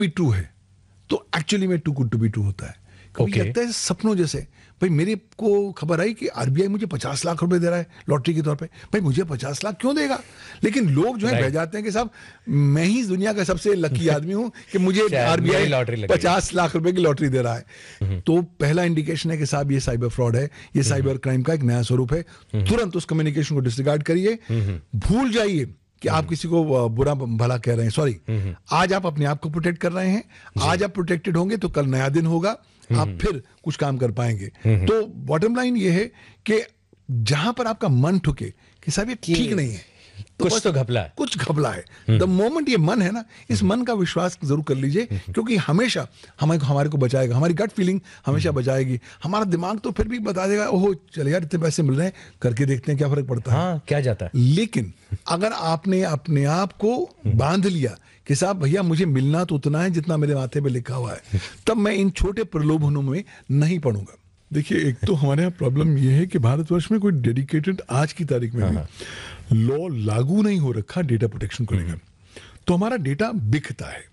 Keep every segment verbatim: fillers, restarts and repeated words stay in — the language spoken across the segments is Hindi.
भी ट्रू है तो एक्चुअली में to good to be true होता है। कभी Okay. लगता है सपनों जैसे। भाई मेरे को खबर आई कि आरबीआई मुझे पचास लाख रुपए दे रहा है लॉटरी के तौर पे। भाई मुझे पचास लाख क्यों देगा? लेकिन लोग जो है Right. बह जाते हैं कि साहब मैं ही दुनिया का सबसे लकी आदमी हूं कि मुझे शायद मेरी आरबीआई लॉटरी लगी है। पचास लाख रुपए की लॉटरी दे रहा है। तो पहला इंडिकेशन है कि साहब ये साइबर फ्रॉड है, ये साइबर क्राइम का एक नया स्वरूप है। तुरंत उस कम्युनिकेशन को डिसरिगार्ड करिए, भूल जाइए कि आप किसी को अ, बुरा भला कह रहे हैं। सॉरी, आज आप अपने आप को प्रोटेक्ट कर रहे हैं, आज आप प्रोटेक्टेड होंगे तो कल नया दिन होगा, आप फिर कुछ काम कर पाएंगे। तो बॉटम लाइन ये है कि जहां पर आपका मन ठुके कि साहब ये ठीक नहीं है, तो कुछ बस तो घपला है। कुछ घपला है। द मोमेंट ये मन है ना, इस मन का विश्वास जरूर कर लीजिए, क्योंकि हमेशा हमें हमारे को बचाएगा, हमारी गट फीलिंग हमेशा बचाएगी। हमारा दिमाग तो फिर भी बता देगा ओहो चल यार इतने पैसे मिल रहे हैं, करके देखते हैं क्या फर्क पड़ता है। हाँ, क्या जाता है। लेकिन अगर आपने अपने आप को बांध लिया कि साहब भैया मुझे मिलना तो उतना है जितना मेरे माथे पे लिखा हुआ है, तब मैं इन छोटे प्रलोभनों में नहीं पड़ूंगा। देखिए, एक तो हमारे यहाँ प्रॉब्लम यह है कि भारतवर्ष में कोई डेडिकेटेड आज की तारीख में लॉ लागू नहीं हो रखा डेटा प्रोटेक्शन को लेकर। तो हमारा डेटा बिकता है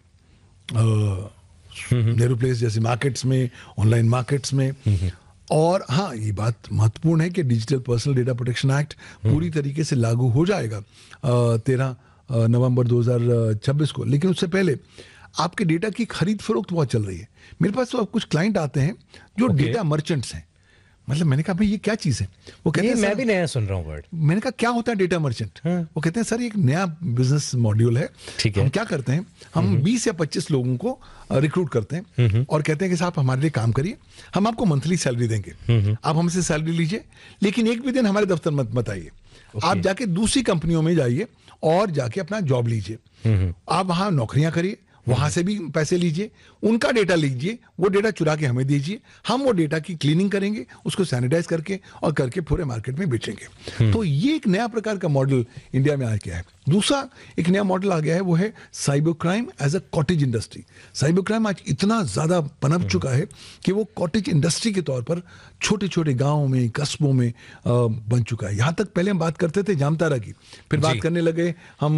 नेहरू प्लेस जैसे मार्केट्स में, ऑनलाइन मार्केट्स में। और हाँ, ये बात महत्वपूर्ण है कि digital personal data protection act पूरी तरीके से लागू हो जाएगा तेरह नवंबर दो हज़ार छब्बीस को। लेकिन उससे पहले आपके डेटा की खरीद फरोख्त बहुत चल रही है। मेरे पास तो कुछ क्लाइंट आते हैं जो Okay. डेटा मर्चेंट्स हैं। मतलब मैंने कहा भाई ये क्या चीज है? वो कहते ये हैं मैं सर, भी नया सुन रहा हूँ वर्ड। मैंने कहा क्या होता है डेटा मर्चेंट? हाँ। वो कहते हैं सर एक नया बिजनेस मॉड्यूल है। ठीक है। हम क्या करते हैं, हम बीस या पच्चीस लोगों को रिक्रूट करते हैं और कहते हैं कि साहब हमारे लिए काम करिए, हम आपको मंथली सैलरी देंगे, आप हमसे सैलरी लीजिए, लेकिन एक भी दिन हमारे दफ्तर मत मत आइए। आप जाके दूसरी कंपनियों में जाइए और जाके अपना जॉब लीजिए, आप वहां नौकरियां करिए, वहां से भी पैसे लीजिए, उनका डेटा लीजिए, वो डेटा चुरा के हमें दीजिए, हम वो डेटा की क्लीनिंग करेंगे, उसको सैनिटाइज करके और करके पूरे मार्केट में बेचेंगे। तो ये एक नया प्रकार का मॉडल इंडिया में आ गया है। दूसरा एक नया मॉडल आ गया है, वो है cyber crime as a cottage industry. Cyber crime आज इतना ज्यादा पनप चुका है कि वो कॉटेज इंडस्ट्री के तौर पर छोटे छोटे गांवों में, कस्बों में आ, बन चुका है। यहां तक पहले हम बात करते थे जामतारा की, फिर बात करने लगे हम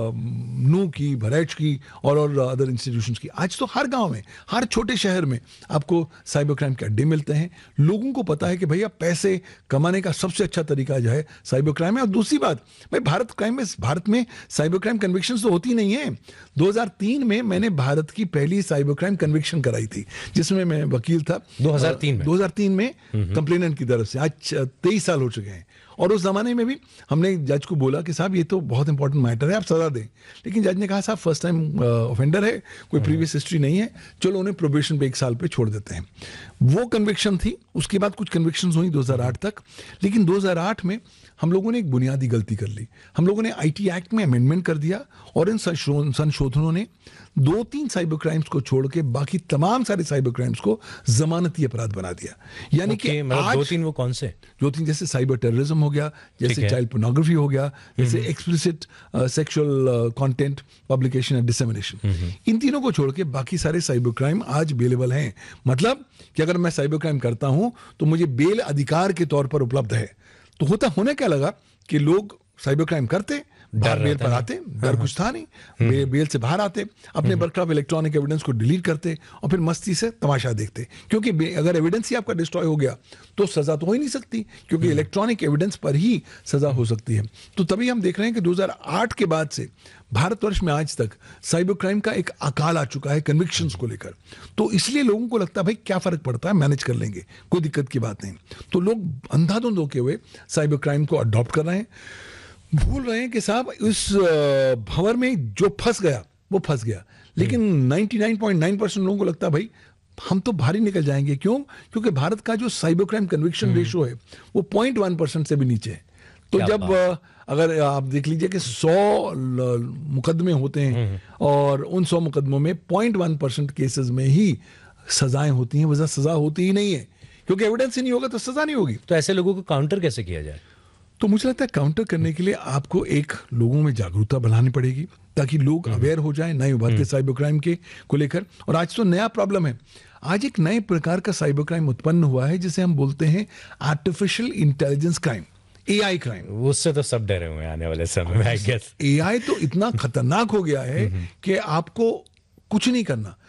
नू की, भरैच की और और अदर इंस्टीट्यूशंस की। आज तो हर गांव में, हर छोटे शहर में आपको साइबर क्राइम के अड्डे मिलते हैं। लोगों को पता है कि भैया पैसे कमाने का सबसे अच्छा तरीका जो है साइबर क्राइम है। और दूसरी बात, भाई भारत क्राइम में भारत में साइबर क्राइम कन्विक्शंस तो होती नहीं है। दो हज़ार तीन में मैंने भारत की पहली साइबर क्राइम कन्विक्शन कराई थी, जिसमें मैं वकील था। दो हज़ार तीन में दो हज़ार तीन में कंप्लेनेंट की तरफ से। आज तेईस साल हो चुके हैं। और उस जमाने में भी हमने जज को बोला कि साहब ये तो बहुत इंपॉर्टेंट मैटर है, आप सजा दें। लेकिन जज ने कहा साहब फर्स्ट टाइम ऑफेंडर है, कोई प्रीवियस हिस्ट्री नहीं है, चलो उन्हें प्रोबेशन पे एक साल पे छोड़ देते हैं। वो कन्विक्शन थी। उसके बाद कुछ कन्विक्शंस हुई दो हज़ार आठ तक। लेकिन दो हज़ार आठ में हम लोगों ने एक बुनियादी गलती कर ली। हम लोगों ने आईटी एक्ट में अमेंडमेंट कर दिया और इन संशोधनों ने दो तीन साइबर क्राइम्स को छोड़ के बाकी तमाम सारे साइबर क्राइम्स को जमानती अपराध बना दिया। यानी okay, कि मतलब आज दो तीन वो कौन से? दो तीन जैसे साइबर टेररिज्म हो गया, जैसे चाइल्ड पोर्नोग्राफी हो गया, जैसे explicit sexual content publication and dissemination. इन तीनों को छोड़ के बाकी सारे साइबर क्राइम आज बेलेबल हैं। मतलब कि अगर मैं साइबर क्राइम करता हूं तो मुझे बेल अधिकार के तौर पर उपलब्ध है। तो होता होने क्या लगा कि लोग साइबर क्राइम करते, बाहर बेल पर आते, डर कुछ था नहीं, बे, बेल से बाहर आते, अपने बरखलाफ इलेक्ट्रॉनिक एविडेंस को डिलीट करते और फिर मस्ती से तमाशा देखते। क्योंकि अगर एविडेंस ही आपका डिस्ट्रॉय हो गया तो सजा तो हो ही नहीं सकती, क्योंकि इलेक्ट्रॉनिक एविडेंस पर ही सजा हो सकती है। तो तभी हम देख रहे हैं कि दो हज़ार आठ के बाद से भारतवर्ष में आज तक साइबर क्राइम का एक अकाल आ चुका है कन्विक्शंस को लेकर। तो इसलिए लोगों को लगता है भाई क्या फर्क पड़ता है, मैनेज कर लेंगे, कोई दिक्कत की बात नहीं। तो लोग अंधाधुंध होके हुए साइबर क्राइम को अडॉप्ट कर रहे हैं, भूल रहे हैं कि साहब इस भंवर में जो फंस गया वो फंस गया। लेकिन निन्यानवे पॉइंट नौ परसेंट लोगों को लगता है भाई हम तो बाहर ही निकल जाएंगे। क्यों? क्योंकि भारत का जो साइबर क्राइम कन्विक्शन रेशो है वो पॉइंट वन परसेंट से भी नीचे है। तो जब अगर आप देख लीजिए कि सौ मुकदमे होते हैं और उन सौ मुकदमों में पॉइंट वन परसेंट केसेस में ही सजाएं होती हैं, वजह सजा होती ही नहीं है, क्योंकि एविडेंस ही नहीं होगा तो सजा नहीं होगी। तो ऐसे लोगों को काउंटर कैसे किया जाए? तो मुझे लगता है काउंटर करने के लिए आपको एक लोगों में जागरूकता बढ़ानी पड़ेगी, ताकि लोग अवेयर हो जाएं नए उभरते साइबर क्राइम के को लेकर। और आज तो नया प्रॉब्लम है, आज एक नए प्रकार का साइबर क्राइम उत्पन्न हुआ है जिसे हम बोलते हैं artificial intelligence crime, AI crime. उससे तो सब डरे हुए आने वाले समय में, आई गेस। एआई तो इतना खतरनाक हो गया है कि आपको कुछ नहीं करना,